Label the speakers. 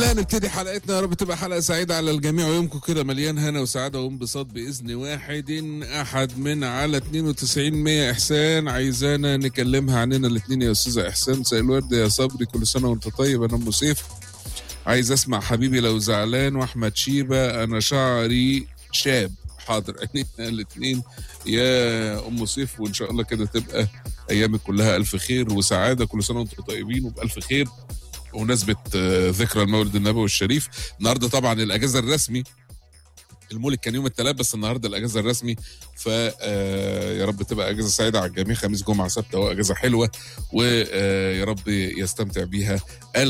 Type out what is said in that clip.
Speaker 1: الله نبتدي حلقتنا، يا رب تبقى حلقة سعيدة على الجميع ويومكم كده مليان هنا وسعادة وانبساط بإذن واحد أحد من على 92 إحسان. عايزانا نكلمها عننا الاثنين يا أستاذة إحسان. مساء الورد يا صبري، كل سنة وأنت طيب. أنا أم سيف، عايز أسمع حبيبي لو زعلان وأحمد شيبة أنا شعري شاب. حاضر عينينا الاثنين يا أم سيف، وإن شاء الله كده تبقى أيامك كلها ألف خير وسعادة. كل سنة وأنتم طيبين وبألف خير بمناسبة ذكرى المولد النبوي الشريف. النهارده طبعا الاجازه الرسمي، المولد كان يوم الثلاث بس النهارده الاجازه الرسمي. ف يا رب تبقى اجازه سعيده على الجميع، خميس جمعه سبت واجازه حلوه، ويا رب يستمتع بيها